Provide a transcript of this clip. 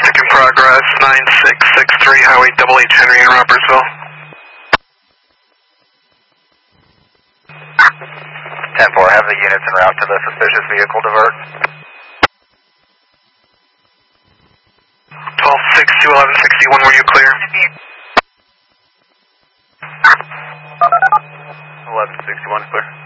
traffic in progress, 9663 Highway Double H Henry in Robertsville. 10-4, have the units en route to the suspicious vehicle divert. 1262 1161, were you clear? 1161 clear.